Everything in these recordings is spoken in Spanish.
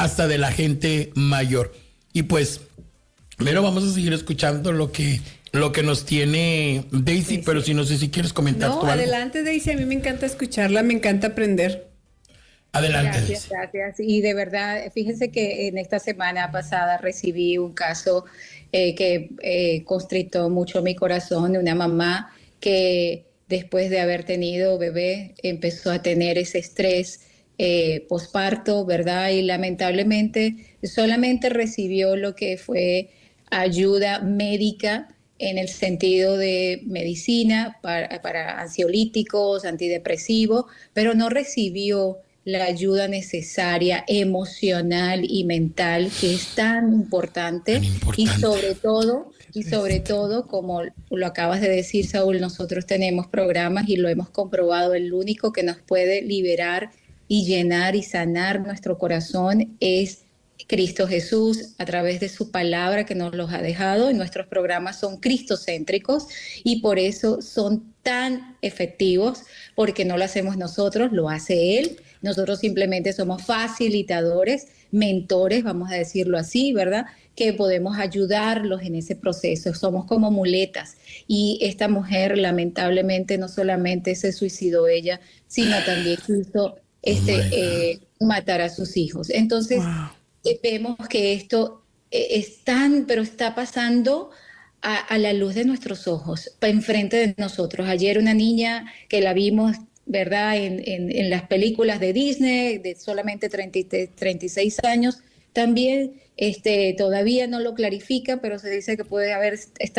hasta de la gente mayor. Y pues, pero vamos a seguir escuchando lo que nos tiene Daisy, sí. Pero si no sé si quieres comentar tú algo. Adelante, Daisy, a mí me encanta escucharla, me encanta aprender. Adelante. Gracias. Y de verdad, fíjense que en esta semana pasada recibí un caso que constrictó mucho mi corazón de una mamá que después de haber tenido bebé empezó a tener ese estrés posparto, ¿verdad? Y lamentablemente solamente recibió lo que fue ayuda médica en el sentido de medicina para ansiolíticos, antidepresivos, pero no recibió la ayuda necesaria emocional y mental, que es tan importante. Y sobre todo, como lo acabas de decir, Saúl, nosotros tenemos programas y lo hemos comprobado, el único que nos puede liberar y llenar y sanar nuestro corazón es Cristo Jesús, a través de su palabra que nos los ha dejado. Y nuestros programas son cristocéntricos y por eso son tan efectivos, porque no lo hacemos nosotros, lo hace Él. Nosotros simplemente somos facilitadores, mentores, vamos a decirlo así, ¿verdad? Que podemos ayudarlos en ese proceso. Somos como muletas. Y esta mujer, lamentablemente, no solamente se suicidó ella, sino también quiso matar a sus hijos. Entonces, vemos que esto pero está pasando a la luz de nuestros ojos, enfrente de nosotros. Ayer una niña que la vimos, ¿verdad?, en las películas de Disney, de solamente 36 años, también todavía no lo clarifica, pero se dice que puede haber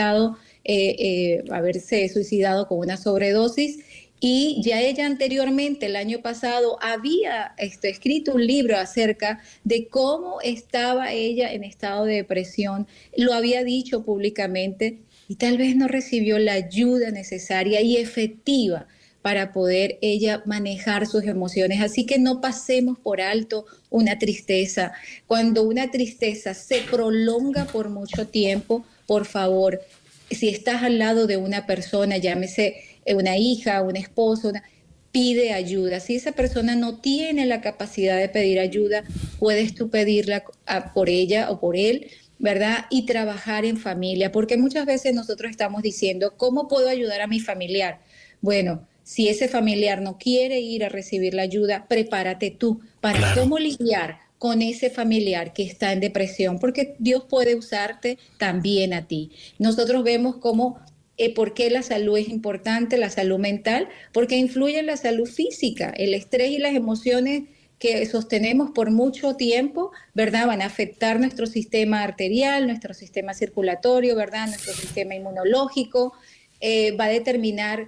haberse suicidado con una sobredosis. Y ya ella anteriormente, el año pasado, había escrito un libro acerca de cómo estaba ella en estado de depresión. Lo había dicho públicamente y tal vez no recibió la ayuda necesaria y efectiva para poder ella manejar sus emociones. Así que no pasemos por alto una tristeza. Cuando una tristeza se prolonga por mucho tiempo, por favor, si estás al lado de una persona, llámese una hija, un esposo, pide ayuda. Si esa persona no tiene la capacidad de pedir ayuda, puedes tú pedirla por ella o por él, ¿verdad? Y trabajar en familia, porque muchas veces nosotros estamos diciendo, ¿cómo puedo ayudar a mi familiar? Bueno, si ese familiar no quiere ir a recibir la ayuda, prepárate tú para cómo lidiar con ese familiar que está en depresión, porque Dios puede usarte también a ti. Nosotros vemos cómo ¿por qué la salud es importante, la salud mental? Porque influye en la salud física. El estrés y las emociones que sostenemos por mucho tiempo, ¿verdad?, van a afectar nuestro sistema arterial, nuestro sistema circulatorio, ¿verdad?, nuestro sistema inmunológico, va a determinar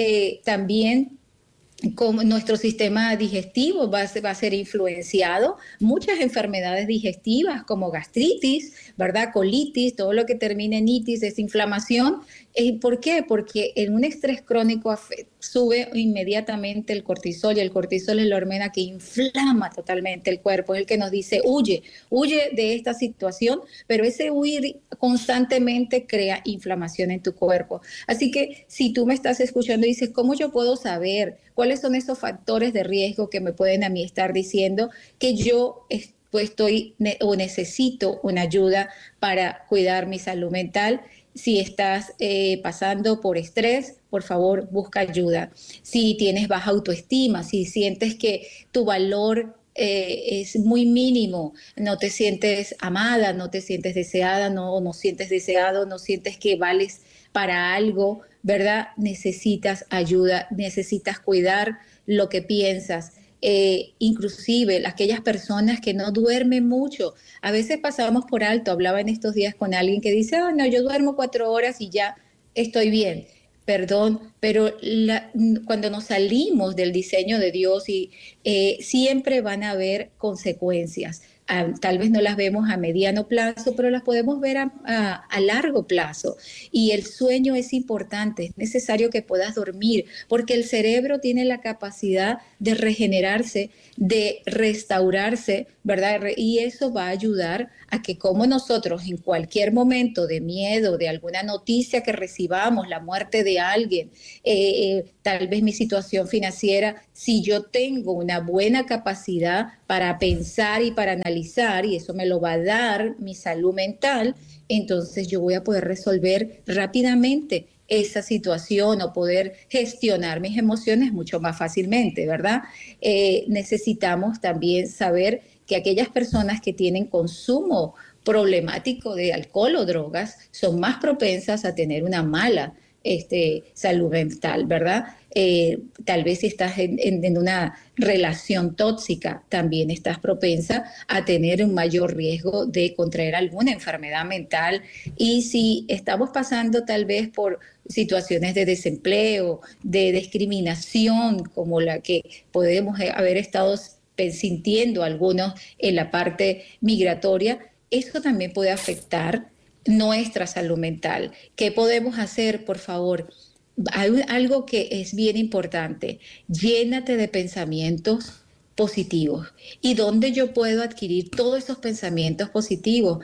también como nuestro sistema digestivo va a ser influenciado. Muchas enfermedades digestivas como gastritis, ¿verdad?, colitis, todo lo que termine en itis es inflamación. ¿Por qué? Porque en un estrés crónico sube inmediatamente el cortisol, y el cortisol es la hormona que inflama totalmente el cuerpo, es el que nos dice huye de esta situación, pero ese huir constantemente crea inflamación en tu cuerpo. Así que si tú me estás escuchando y dices, ¿cómo yo puedo saber cuáles son esos factores de riesgo que me pueden a mí estar diciendo que yo estoy o necesito una ayuda para cuidar mi salud mental? Si estás pasando por estrés, por favor, busca ayuda. Si tienes baja autoestima, si sientes que tu valor es muy mínimo, no te sientes amada, no te sientes deseada, no sientes deseado, no sientes que vales para algo, ¿verdad? Necesitas ayuda, necesitas cuidar lo que piensas. Inclusive aquellas personas que no duermen mucho, a veces pasamos por alto. Hablaba en estos días con alguien que dice, no, yo duermo 4 horas y ya estoy bien. Perdón, pero cuando nos salimos del diseño de Dios siempre van a haber consecuencias. Tal vez no las vemos a mediano plazo, pero las podemos ver a largo plazo. Y el sueño es importante, es necesario que puedas dormir, porque el cerebro tiene la capacidad de regenerarse, de restaurarse, ¿verdad? Y eso va a ayudar a que, como nosotros en cualquier momento de miedo, de alguna noticia que recibamos, la muerte de alguien, tal vez mi situación financiera, si yo tengo una buena capacidad para pensar y para analizar, y eso me lo va a dar mi salud mental, entonces yo voy a poder resolver rápidamente esa situación o poder gestionar mis emociones mucho más fácilmente, ¿verdad? Necesitamos también saber que aquellas personas que tienen consumo problemático de alcohol o drogas son más propensas a tener una mala salud mental, ¿verdad? Tal vez si estás en una relación tóxica, también estás propensa a tener un mayor riesgo de contraer alguna enfermedad mental. Y si estamos pasando tal vez por situaciones de desempleo, de discriminación, como la que podemos haber estado sintiendo algunos en la parte migratoria, eso también puede afectar nuestra salud mental. ¿Qué podemos hacer, por favor? Hay algo que es bien importante. Llénate de pensamientos positivos. ¿Y dónde yo puedo adquirir todos esos pensamientos positivos?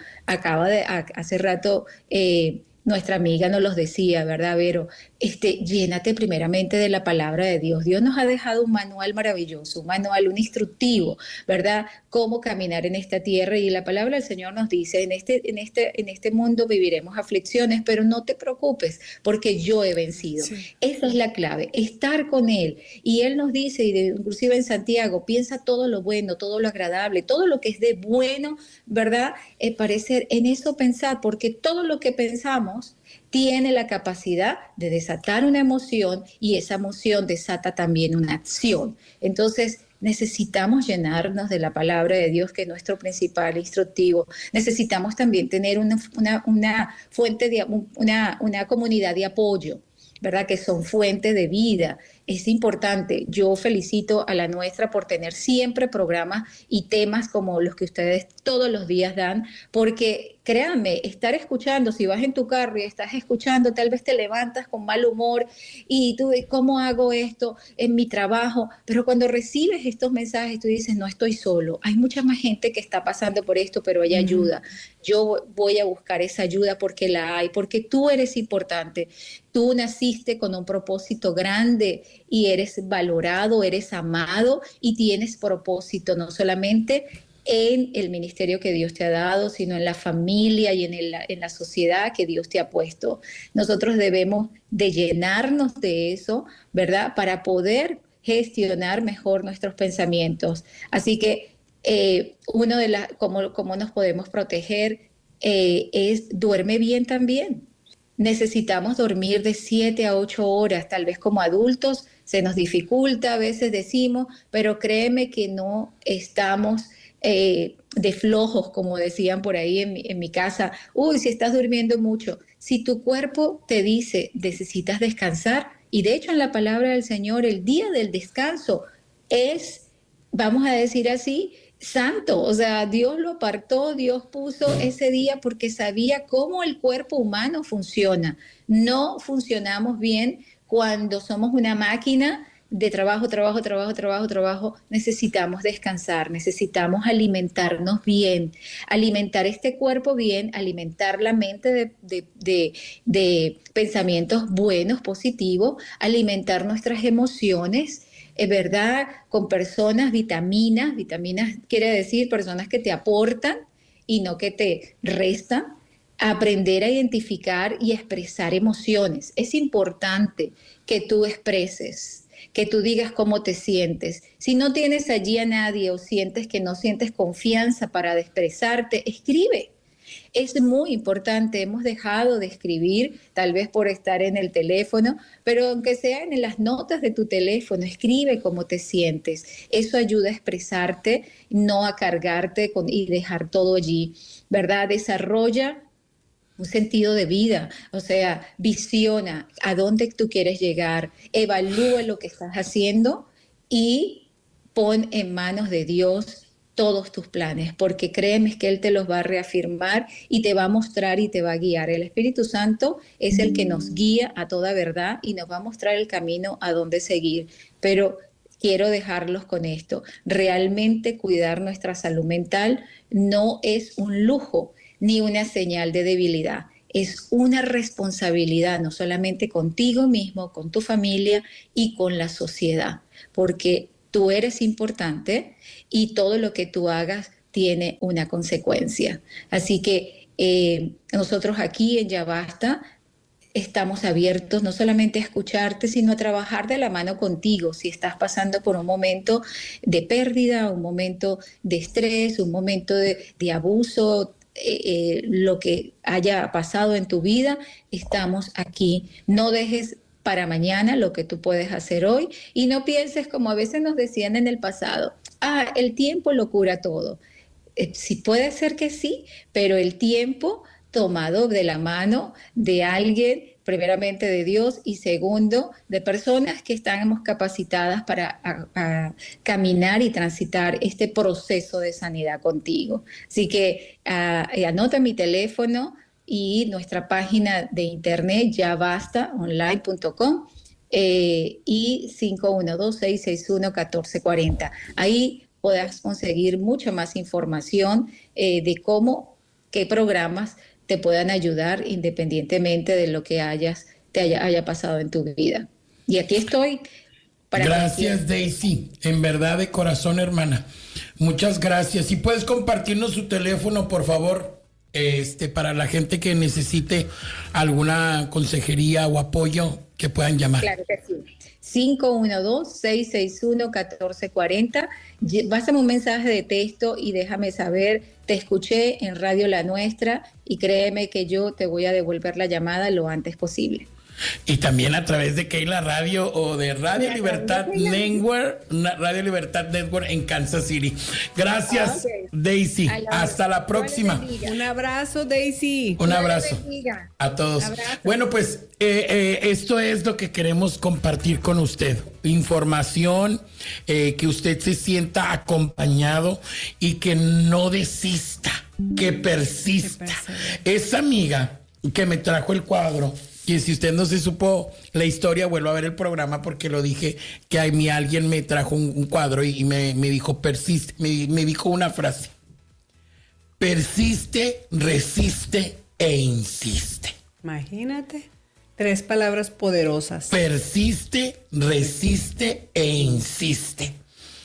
Hace rato nuestra amiga nos los decía, ¿verdad, Vero? Llénate primeramente de la palabra de Dios. Dios nos ha dejado un manual maravilloso, un manual, un instructivo, ¿verdad? Cómo caminar en esta tierra. Y la palabra del Señor nos dice, en este mundo viviremos aflicciones, pero no te preocupes, porque yo he vencido. Sí. Esa es la clave, estar con Él. Y Él nos dice, inclusive en Santiago, piensa todo lo bueno, todo lo agradable, todo lo que es de bueno, ¿verdad? Parecer en eso pensar, porque todo lo que pensamos tiene la capacidad de desatar una emoción y esa emoción desata también una acción. Entonces, necesitamos llenarnos de la palabra de Dios, que es nuestro principal instructivo. Necesitamos también tener una fuente de una comunidad de apoyo, ¿verdad? Que son fuentes de vida. Es importante. Yo felicito a la nuestra por tener siempre programas y temas como los que ustedes todos los días dan, porque créanme, estar escuchando, si vas en tu carro y estás escuchando, tal vez te levantas con mal humor y tú, ¿cómo hago esto en mi trabajo? Pero cuando recibes estos mensajes, tú dices, no estoy solo. Hay mucha más gente que está pasando por esto, pero hay ayuda. Yo voy a buscar esa ayuda porque la hay, porque tú eres importante. Tú naciste con un propósito grande y eres valorado, eres amado y tienes propósito, no solamente en el ministerio que Dios te ha dado, sino en la familia y en la sociedad que Dios te ha puesto. Nosotros debemos de llenarnos de eso, ¿verdad? Para poder gestionar mejor nuestros pensamientos. Así que cómo nos podemos proteger es duerme bien también. Necesitamos dormir de 7 a 8 horas, tal vez como adultos se nos dificulta, a veces decimos, pero créeme que no estamos de flojos, como decían por ahí en mi casa. Uy, si estás durmiendo mucho. Si tu cuerpo te dice, necesitas descansar, y de hecho en la palabra del Señor, el día del descanso es, vamos a decir así, santo, o sea, Dios lo apartó, Dios puso ese día porque sabía cómo el cuerpo humano funciona. No funcionamos bien cuando somos una máquina de trabajo. Necesitamos descansar, necesitamos alimentarnos bien, alimentar este cuerpo bien, alimentar la mente de pensamientos buenos, positivos, alimentar nuestras emociones, ¿verdad? Con vitaminas quiere decir personas que te aportan y no que te restan. Aprender a identificar y expresar emociones. Es importante que tú expreses, que tú digas cómo te sientes. Si no tienes allí a nadie o sientes que no sientes confianza para expresarte, escribe. Es muy importante, hemos dejado de escribir, tal vez por estar en el teléfono, pero aunque sea en las notas de tu teléfono, escribe cómo te sientes. Eso ayuda a expresarte, no a cargarte y dejar todo allí, ¿verdad? Desarrolla un sentido de vida, o sea, visiona a dónde tú quieres llegar, evalúa lo que estás haciendo y pon en manos de Dios todos tus planes, porque créeme que Él te los va a reafirmar y te va a mostrar y te va a guiar. El Espíritu Santo es el que nos guía a toda verdad y nos va a mostrar el camino a dónde seguir, pero quiero dejarlos con esto. Realmente cuidar nuestra salud mental no es un lujo ni una señal de debilidad. es una responsabilidad, no solamente contigo mismo, con tu familia y con la sociedad, porque tú eres importante y todo lo que tú hagas tiene una consecuencia. Así que nosotros aquí en Ya Basta estamos abiertos no solamente a escucharte, sino a trabajar de la mano contigo. Si estás pasando por un momento de pérdida, un momento de estrés, un momento de abuso, lo que haya pasado en tu vida, estamos aquí. No dejes para mañana lo que tú puedes hacer hoy y no pienses como a veces nos decían en el pasado, el tiempo lo cura todo. Sí, puede ser que sí, pero el tiempo tomado de la mano de alguien, primeramente de Dios y segundo, de personas que estamos capacitadas para a caminar y transitar este proceso de sanidad contigo. Así que anota mi teléfono y nuestra página de internet yabastaonline.com y 512-661-1440. Ahí podrás conseguir mucha más información de qué programas te puedan ayudar independientemente de lo que haya pasado en tu vida. Y aquí estoy para... Gracias, Daisy. En verdad, de corazón, hermana. Muchas gracias. Si puedes compartirnos su teléfono, por favor, para la gente que necesite alguna consejería o apoyo, que puedan llamar. Claro que sí. 512-661-1440. Pásame un mensaje de texto y déjame saber, te escuché en Radio La Nuestra y créeme que yo te voy a devolver la llamada lo antes posible. Y también a través de Keila Radio o de Radio Libertad Network, Radio Libertad Network en Kansas City. Gracias, Daisy. Hasta la próxima. Un abrazo, Daisy. Un abrazo a todos. Bueno, pues esto es lo que queremos compartir con usted. Información, que usted se sienta acompañado y que no desista, que persista. Esa amiga que me trajo el cuadro, y si usted no se supo la historia, vuelvo a ver el programa porque lo dije, que alguien me trajo un cuadro y me dijo, persiste, me dijo una frase: persiste, resiste e insiste. Imagínate, 3 palabras poderosas. Persiste, resiste e insiste.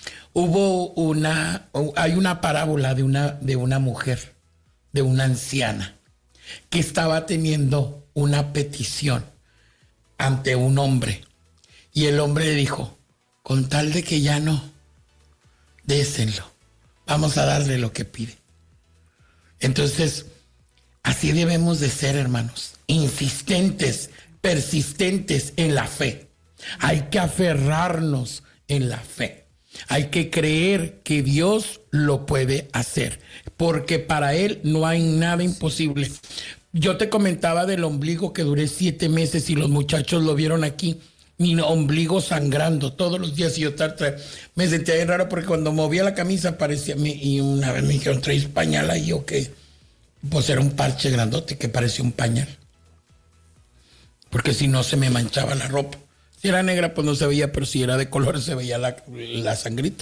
Hay una parábola de una mujer, de una anciana, que estaba teniendo una petición ante un hombre. Y el hombre le dijo, con tal de que ya no, désenlo. Vamos a darle lo que pide. Entonces, así debemos de ser, hermanos. Insistentes, persistentes en la fe. Hay que aferrarnos en la fe. Hay que creer que Dios lo puede hacer, porque para Él no hay nada imposible. Yo te comentaba del ombligo que duré 7 meses y los muchachos lo vieron aquí. Mi ombligo sangrando todos los días y yo me sentía bien raro porque cuando movía la camisa parecía y una vez me dijeron, ¿traes pañal ahí o qué? Pues era un parche grandote que parecía un pañal. Porque si no se me manchaba la ropa. Si era negra pues no se veía, pero si era de color se veía la sangrita.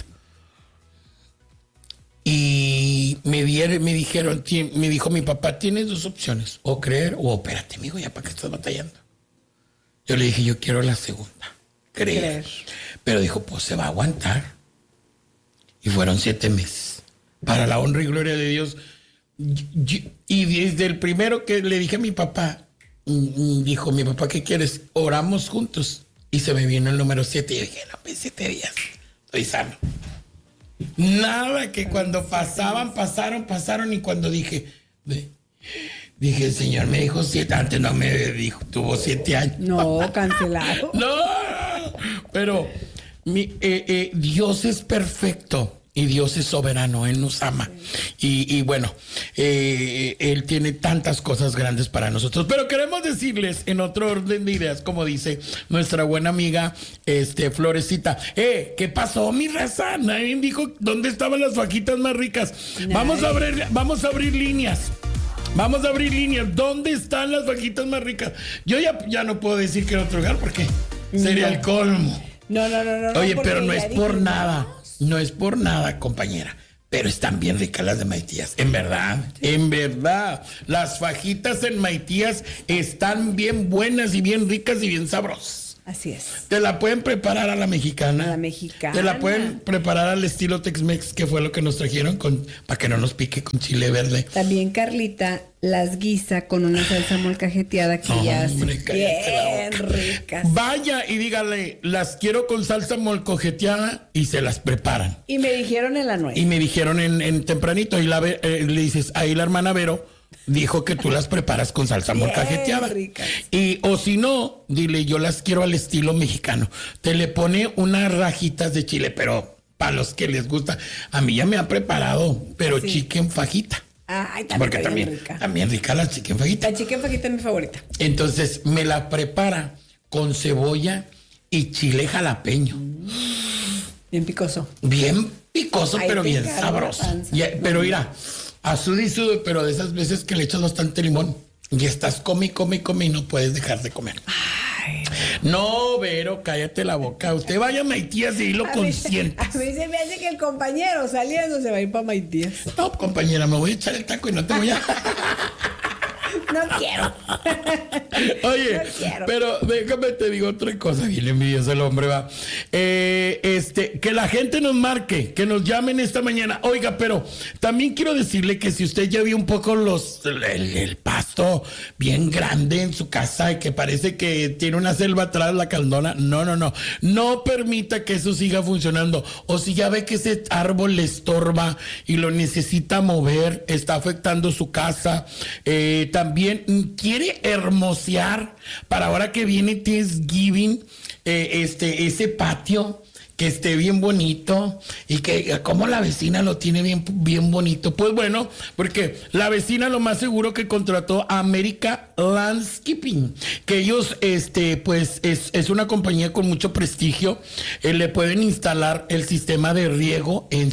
Y me dijo mi papá, tienes 2 opciones, o creer o opérate, amigo, ya para qué estás batallando. Yo le dije, yo quiero la segunda, creer. Pero dijo, pues se va a aguantar. Y fueron 7 meses. Para la honra y gloria de Dios. Y desde el primero que le dije a mi papá, dijo, mi papá, ¿qué quieres? Oramos juntos. Y se me vino el número 7 y dije, no, pues 7 días, estoy sano. Nada, que cuando pasaron y cuando dije, el Señor me dijo 7, antes no me dijo, tuvo 7 años. No, cancelado. No, pero Dios es perfecto y Dios es soberano, Él nos ama. Y bueno, Él tiene tantas cosas grandes para nosotros. Pero queremos decirles en otro orden de ideas, como dice nuestra buena amiga Florecita. ¿Qué pasó, mi raza? Nadie dijo dónde estaban las vaquitas más ricas. Vamos a abrir líneas. Vamos a abrir líneas. ¿Dónde están las vaquitas más ricas? Yo ya no puedo decir que en otro lugar porque sería el colmo. No. Oye, pero no es por nada. No es por nada, compañera. pero están bien ricas las de Maitías, en verdad, en verdad. Las fajitas en Maitías están bien buenas y bien ricas y bien sabrosas. Así es. Te la pueden preparar a la mexicana. A la mexicana. Te la pueden preparar al estilo Tex-Mex, que fue lo que nos trajeron para que no nos pique con chile verde. También Carlita las guisa con una salsa molcajeteada que ya hace bien ricas. Vaya y dígale, las quiero con salsa molcajeteada y se las preparan. Y me dijeron en la nuez. Y me dijeron en tempranito, y le dices, ahí la hermana Vero dijo que tú las preparas con salsa molcajeteada. Y o si no, dile, yo las quiero al estilo mexicano. Te le pone unas rajitas de chile, pero para los que les gusta, a mí ya me ha preparado, pero chicken fajita. Ay, también. Porque también rica la chicken fajita. La chicken fajita es mi favorita. Entonces me la prepara con cebolla y chile jalapeño. Bien picoso. Bien picoso, pero bien sabroso. Pero mira, a sudi, pero de esas veces que le echas bastante limón y estás come y no puedes dejar de comer. Ay. No, Vero, cállate la boca. Usted vaya a Maitías y lo consiente. A mí se me hace que el compañero saliendo se va a ir para Maitías. No, compañera, me voy a echar el taco y no te voy a... No quiero. Oye, no quiero. Pero déjame te digo otra cosa, bien envidioso el hombre, va. Que la gente nos marque, que nos llamen esta mañana. Oiga, pero también quiero decirle que si usted ya vio un poco el pasto bien grande en su casa y que parece que tiene una selva atrás la caldona, no permita que eso siga funcionando. O si ya ve que ese árbol le estorba y lo necesita mover, está afectando su casa, también quiere hermosear para ahora que viene Thanksgiving, ese patio que esté bien bonito y que como la vecina lo tiene bien bonito. Pues bueno, porque la vecina lo más seguro que contrató a America Landscaping, que ellos pues es una compañía con mucho prestigio. Le pueden instalar el sistema de riego en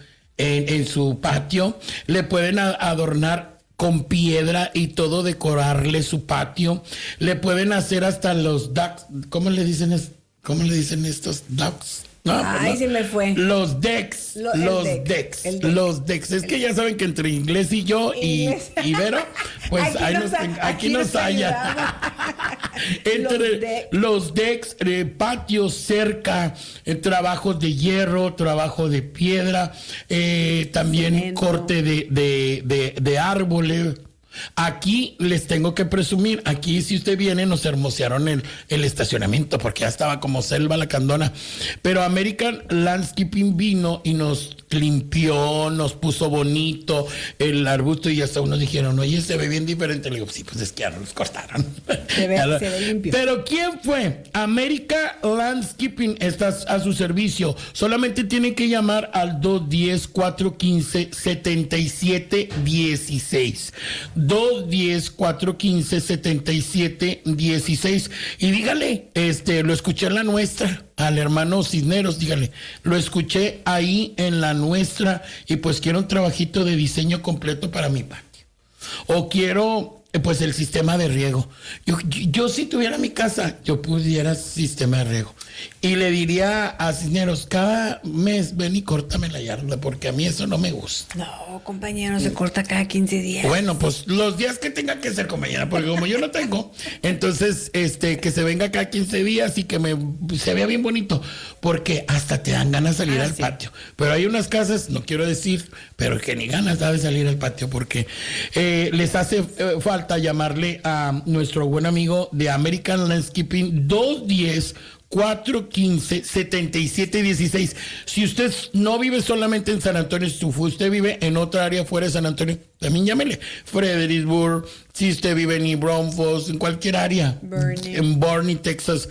su patio, le pueden adornar con piedra y todo, decorarle su patio, le pueden hacer hasta los ducks. ¿Cómo le dicen estos ducks? No, ay, se me fue. Los decks. Los decks. Es que ya saben que entre inglés y yo y Vero, pues aquí nos haya. Entre los decks, patios cerca, trabajos de hierro, trabajo de piedra, también cemento, corte de árboles. Aquí les tengo que presumir, aquí si usted viene nos hermosearon el estacionamiento porque ya estaba como selva la candona, pero American Landscaping vino y nos limpió, nos puso bonito el arbusto y hasta unos dijeron, oye, se ve bien diferente. Le digo, sí, pues es que ya no los cortaron. Se ve limpio. Pero ¿quién fue? America Landscaping está a su servicio. Solamente tiene que llamar al 210-415-7716. 210-415-7716 y dígale, lo escuché en la nuestra, al hermano Cisneros, dígale, lo escuché ahí en la nuestra y pues quiero un trabajito de diseño completo para mi patio. O quiero pues el sistema de riego. Yo si tuviera mi casa, yo pudiera sistema de riego. Y le diría a Cisneros, cada mes ven y córtame la yarda, porque a mí eso no me gusta. No, compañero, se corta cada 15 días. Bueno, pues los días que tenga que ser, compañera, porque como yo no tengo, entonces que se venga cada 15 días y que se vea bien bonito, porque hasta te dan ganas de salir al patio. Pero hay unas casas, no quiero decir, pero que ni ganas da de salir al patio, porque les hace falta llamarle a nuestro buen amigo de American Landscaping, 210-415-7716. Si usted no vive solamente en San Antonio, si usted vive en otra área fuera de San Antonio, también llámele. Fredericksburg, si usted vive en New Braunfels, en cualquier área, en Boerne, Texas,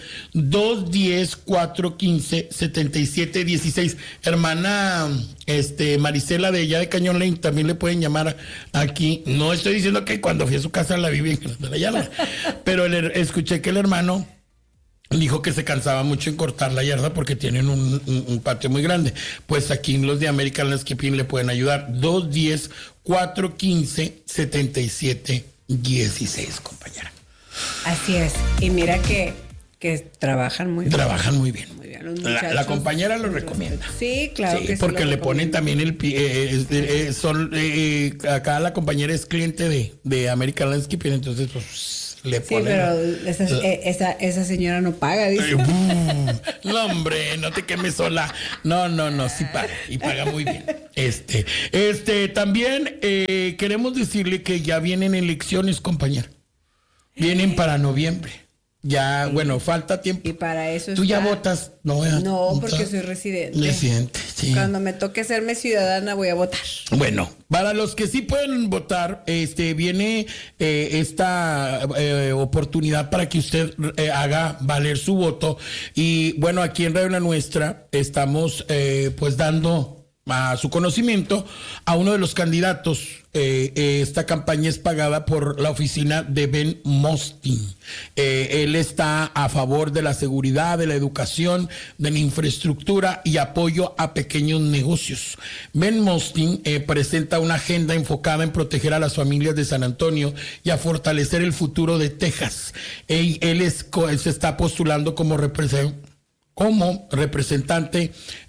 210-415-7716. Hermana Marisela de allá de Cañón Lane, también le pueden llamar aquí. No estoy diciendo que cuando fui a su casa la viví en la yarda, pero escuché que el hermano dijo que se cansaba mucho en cortar la yarda porque tienen un patio muy grande. Pues aquí los de American Landscaping le pueden ayudar. 210-415-7716, compañera. Así es. Y mira que Que trabajan muy bien. Trabajan muy bien. Muy bien. La compañera lo recomienda. Sí, claro que sí. Porque le ponen también el pie. Acá la compañera es cliente de American Landscape, entonces pues le ponen. Sí, pero esa señora no paga, dice. No, hombre, no te quemes sola. No, sí paga. Y paga muy bien. También queremos decirle que ya vienen elecciones, compañera. Vienen para noviembre. Ya, bueno, falta tiempo. Y para eso ¿Tú ya votas? No, porque soy residente. Residente, sí. Cuando me toque hacerme ciudadana voy a votar. Bueno, para los que sí pueden votar, viene esta oportunidad para que usted haga valer su voto. Y bueno, aquí en Radio La Nuestra estamos pues dando a su conocimiento a uno de los candidatos. Esta campaña es pagada por la oficina de Ben Mostin. Él está a favor de la seguridad, de la educación, de la infraestructura y apoyo a pequeños negocios. Ben Mostin presenta una agenda enfocada en proteger a las familias de San Antonio y a fortalecer el futuro de Texas. Él se está postulando como representante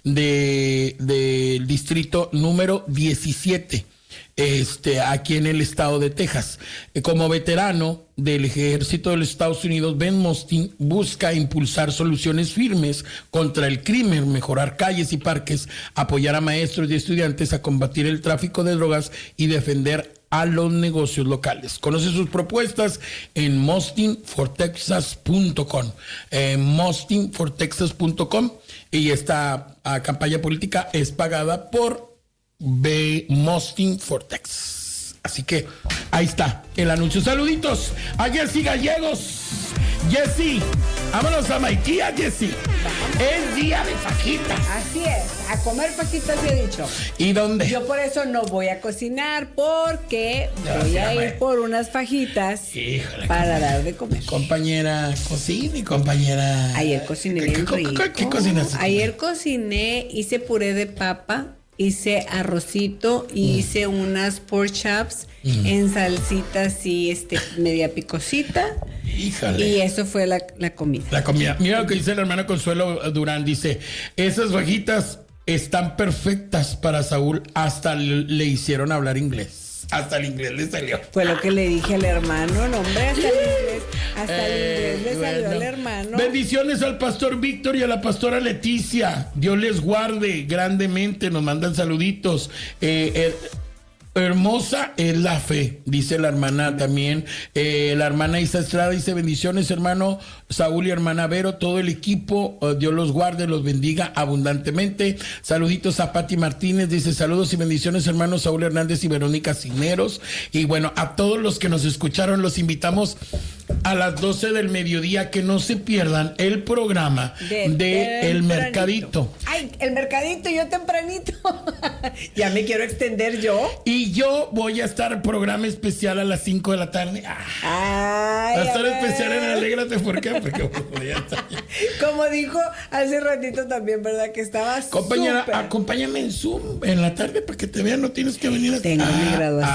del distrito número 17, aquí en el estado de Texas. Como veterano del ejército de los Estados Unidos, Ben Mostin busca impulsar soluciones firmes contra el crimen, mejorar calles y parques, apoyar a maestros y estudiantes a combatir el tráfico de drogas y defender a los negocios locales. Conoce sus propuestas en mostinfortexas.com. Mostinfortexas.com. Y esta campaña política es pagada por Mostin for Texas. Así que ahí está el anuncio. Saluditos a Jessy Gallegos. Jessy, vámonos a Maitía, Jessy. Es día de fajitas. Así es, a comer fajitas he dicho. ¿Y dónde? Yo por eso no voy a cocinar, porque voy a ir por unas fajitas. Híjole, para dar de comer. Compañera, cocina y compañera. Ayer cociné bien rico. ¿Qué cocinaste? Ayer cociné, hice puré de papa, hice arrocito y hice unas pork chops en salsita así, media picosita. Híjole. Y eso fue la comida. La comida. Mira lo que dice la hermana Consuelo Durán. Dice, esas fajitas están perfectas para Saúl. Hasta le hicieron hablar inglés. Hasta el inglés le salió. Fue lo que le dije al hermano, no, hombre, hasta el inglés le salió al hermano. Bendiciones al pastor Víctor y a la pastora Leticia. Dios les guarde grandemente. Nos mandan saluditos. Hermosa es la fe, dice la hermana también. La hermana Isa Estrada dice, bendiciones, hermano Saúl y hermana Vero, todo el equipo, Dios los guarde, los bendiga abundantemente. Saluditos a Pati Martínez, dice, saludos y bendiciones, hermanos Saúl Hernández y Verónica Cineros. Y bueno, a todos los que nos escucharon, los invitamos a las 12 del mediodía, que no se pierdan el programa de El Mercadito. Ay, El Mercadito, yo tempranito. Ya me quiero extender yo. Y yo voy a estar en programa especial a las 5 de la tarde. Va a estar especial en Alégrate. ¿Por qué? Porque voy a estar. Como dijo hace ratito también, ¿verdad? Que estabas. Compañera, súper. Acompáñame en Zoom en la tarde para que te vean. No tienes que venir. Tengo mi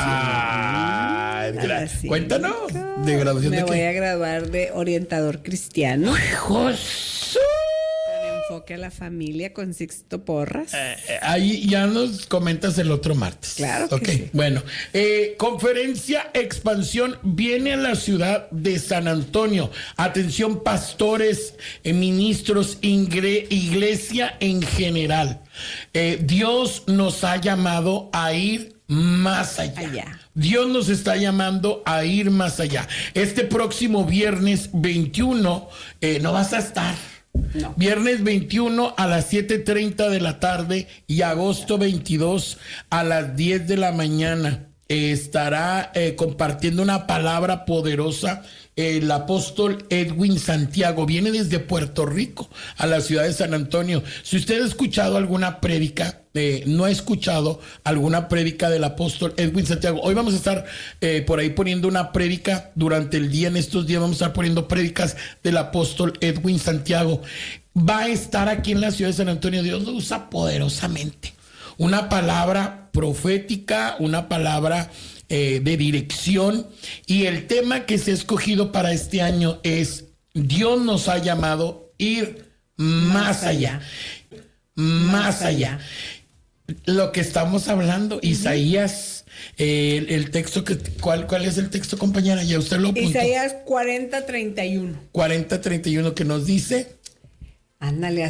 graduación. Cuéntanos. ¿De graduación de qué? Me voy a graduar de orientador cristiano. ¡Jesús! Enfoque a la familia con Sixto Porras. Ahí ya nos comentas el otro martes. Claro que sí. Bueno, Conferencia Expansión viene a la ciudad de San Antonio. Atención, pastores, ministros, iglesia en general. Dios nos ha llamado a ir más allá. Dios nos está llamando a ir más allá. Este próximo viernes 21 no vas a estar. No. Viernes 21 a las 7:30 de la tarde y agosto 22 a las 10 de la mañana. Estará compartiendo una palabra poderosa el apóstol Edwin Santiago. Viene desde Puerto Rico a la ciudad de San Antonio. Si usted ha escuchado alguna prédica, no ha escuchado alguna prédica del apóstol Edwin Santiago, hoy vamos a estar por ahí poniendo una prédica durante el día. En estos días vamos a estar poniendo prédicas del apóstol Edwin Santiago. Va a estar aquí en la ciudad de San Antonio. Dios lo usa poderosamente. Una palabra profética, una palabra de dirección, y el tema que se ha escogido para este año es Dios nos ha llamado a ir más allá. Más allá. Lo que estamos hablando, Isaías, el texto ¿cuál es el texto, compañera? Ya usted lo apuntó. Isaías 40:31. 40:31 que nos dice. Ándale,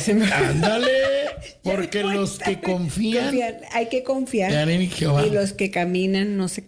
porque los que confían hay que confiar en Jehová. y los que caminan no se